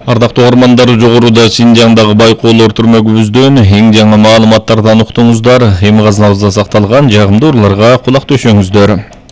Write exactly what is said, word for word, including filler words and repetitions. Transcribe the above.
Ардактуу ормандар, жогоруда Синжаңдагы байкоолор түрмөгүбүздөн эң жаңы маалыматтардан уктуңуздар. Эми казынабызда сакталган жагымдуу ырларга кулак төшөңүздөр.